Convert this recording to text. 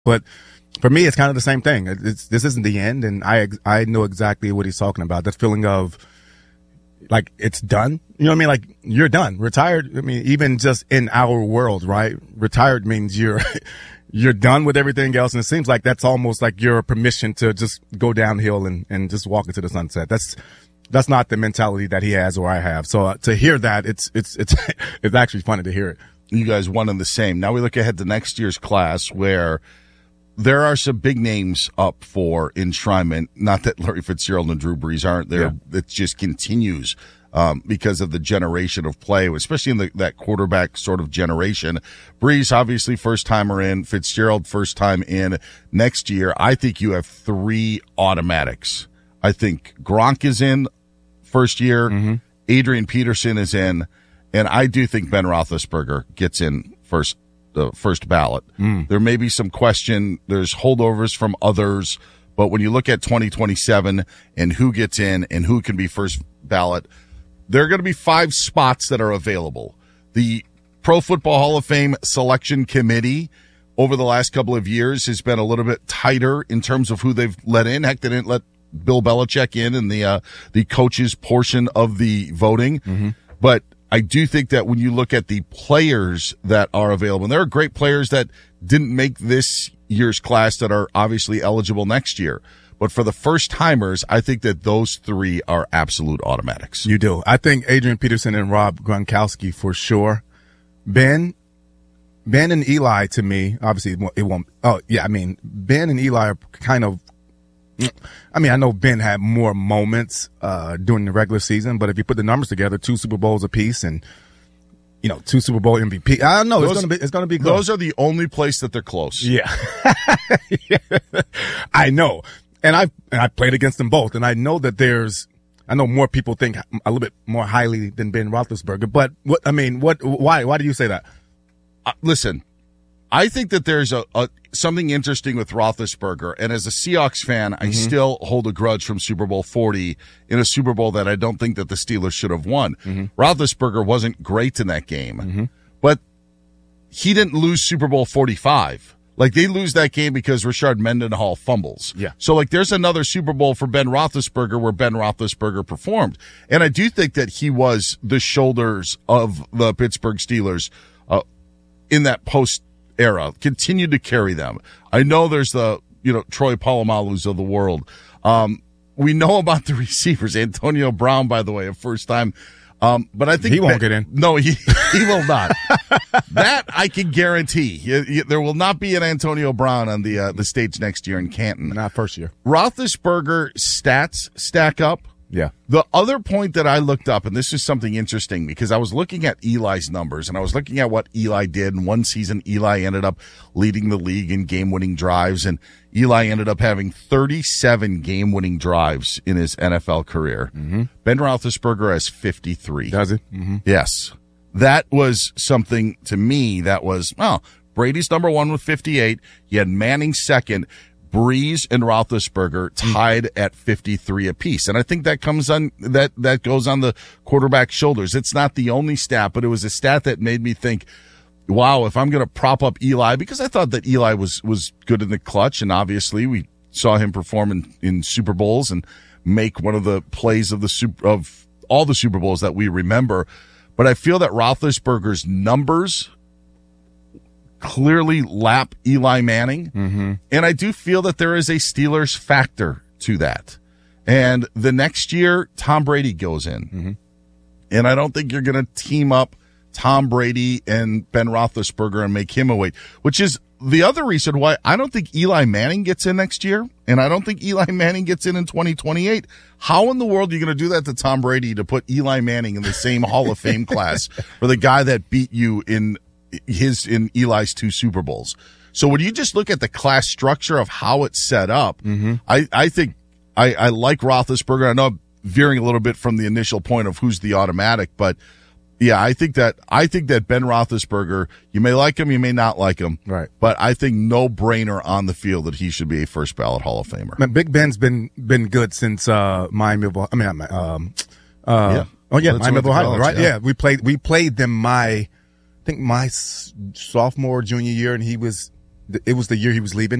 But for me, it's kind of the same thing. This isn't the end, and I know exactly what he's talking about. That feeling of like it's done. You know what I mean? Like you're done, retired. I mean, even just in our world, right? Retired means you're done with everything else, and it seems like that's almost like your permission to just go downhill and just walk into the sunset. That's not the mentality that he has or I have. So to hear that, it's it's actually funny to hear it. You guys one and the same. Now we look ahead to next year's class where there are some big names up for enshrinement. Not that Larry Fitzgerald and Drew Brees aren't there. Yeah. It just continues because of the generation of play, especially in that quarterback sort of generation. Brees, obviously, first-timer in. Fitzgerald, first time in. Next year, I think you have 3 automatics. I think Gronk is in first year. Mm-hmm. Adrian Peterson is in. And I do think Ben Roethlisberger gets in first ballot. There may be some question. There's holdovers from others. But when you look at 2027 and who gets in and who can be first ballot, there are going to be 5 spots that are available. The Pro Football Hall of Fame selection committee over the last couple of years has been a little bit tighter in terms of who they've let in. Heck, they didn't let Bill Belichick in the coaches portion of the voting. Mm-hmm. But I do think that when you look at the players that are available, and there are great players that didn't make this year's class that are obviously eligible next year. But for the first timers, I think that those 3 are absolute automatics. You do. I think Adrian Peterson and Rob Gronkowski for sure. Ben and Eli, to me, obviously it won't. Oh yeah, I mean Ben and Eli are kind of. I mean, I know Ben had more moments during the regular season, but if you put the numbers together, 2 Super Bowls apiece and 2 Super Bowl MVP. I don't know. It's gonna be close. Those are the only place that they're close. Yeah. Yeah. I know. And I played against them both, and I know that I know more people think a little bit more highly than Ben Roethlisberger, but why do you say that? Listen, I think that there's something interesting with Roethlisberger, and as a Seahawks fan, I still hold a grudge from Super Bowl 40 in a Super Bowl that I don't think that the Steelers should have won. Mm-hmm. Roethlisberger wasn't great in that game, but he didn't lose Super Bowl 45. Like, they lose that game because Rashard Mendenhall fumbles. Yeah. So, like, there's another Super Bowl for Ben Roethlisberger where Ben Roethlisberger performed. And I do think that he was the shoulders of the Pittsburgh Steelers in that post era, continued to carry them. I know there's the, Troy Polamalu's of the world. We know about the receivers. Antonio Brown, by the way, a first time. But I think he won't get in. No, he will not. That I can guarantee. There will not be an Antonio Brown on the stage next year in Canton. Not first year. Roethlisberger stats stack up. Yeah. The other point that I looked up, and this is something interesting because I was looking at Eli's numbers and I was looking at what Eli did. In one season, Eli ended up leading the league in game-winning drives, and Eli ended up having 37 game-winning drives in his NFL career. Mm-hmm. Ben Roethlisberger has 53. Does he? Mm-hmm. Yes. That was something to me that was, Brady's number 1 with 58. You had Manning second. Brees and Roethlisberger tied at 53 apiece. And I think that comes on, that goes on the quarterback's shoulders. It's not the only stat, but it was a stat that made me think, wow, if I'm going to prop up Eli, because I thought that Eli was good in the clutch. And obviously we saw him perform in Super Bowls and make one of the plays of all the Super Bowls that we remember. But I feel that Roethlisberger's numbers clearly lap Eli Manning. Mm-hmm. And I do feel that there is a Steelers factor to that. And the next year, Tom Brady goes in. Mm-hmm. And I don't think you're going to team up Tom Brady and Ben Roethlisberger and make him a weight, which is the other reason why I don't think Eli Manning gets in next year. And I don't think Eli Manning gets in 2028. How in the world are you going to do that to Tom Brady to put Eli Manning in the same Hall of Fame class for the guy that beat you in Eli's 2 Super Bowls? So when you just look at the class structure of how it's set up, I think I like Roethlisberger. I know I'm veering a little bit from the initial point of who's the automatic, but yeah, I think that Ben Roethlisberger, you may like him, you may not like him, right? But I think no brainer on the field that he should be a first ballot Hall of Famer. Man, Big Ben's been good since Miami of Ohio. Miami of Ohio, right? Yeah, we played them my sophomore, junior year, and he was it was the year he was leaving.